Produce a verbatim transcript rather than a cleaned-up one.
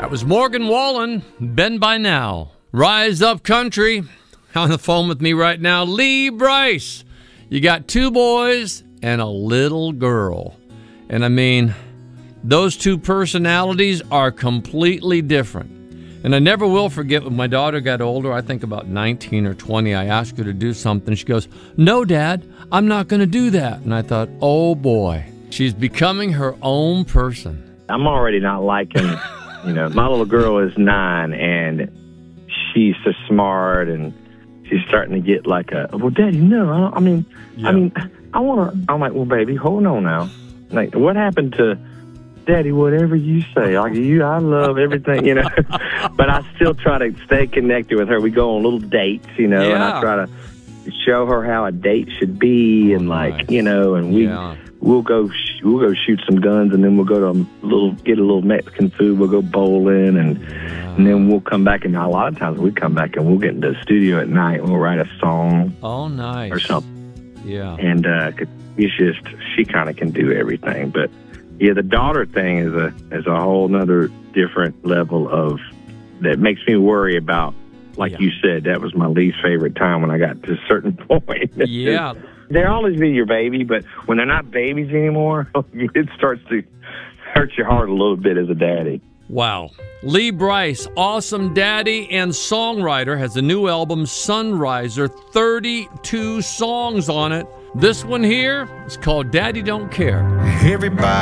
That was Morgan Wallen, Bend By Now. Rise Up Country. On the phone with me right now, Lee Brice. You got two boys and a little girl. And I mean, those two personalities are completely different. And I never will forget when my daughter got older, I think about nineteen or twenty, I asked her to do something. She goes, "No, Dad, I'm not going to do that." And I thought, oh boy, she's becoming her own person. I'm already not liking, you know, my little girl is nine and she's so smart and she's starting to get like a, well, Daddy, no, I, I mean, yeah. I mean, I want to, I'm like, well, baby, hold on now. Like, what happened to Daddy, whatever you say, like you, I love everything, you know, but I still try to stay connected with her. We go on little dates, you know, yeah. and I try to show her how a date should be. And like, nice. you know, and we, yeah. we'll go, sh- we'll go shoot some guns and then we'll go to a little, get a little Mexican food. We'll go bowling and, yeah. and then we'll come back. And a lot of times we come back and we'll get into the studio at night and we'll write a song. Oh, nice. Or something. Yeah. And, uh, it's just, she kind of can do everything, but yeah, the daughter thing is a is a whole nother different level of that makes me worry about. Like yeah. you said, that was my least favorite time when I got to a certain point. Yeah, they'll always be your baby, but when they're not babies anymore, it starts to hurt your heart a little bit as a daddy. Wow. Lee Brice, awesome daddy and songwriter, has a new album, Sunriser, thirty-two songs on it. This one here is called Daddy Don't Care. Everybody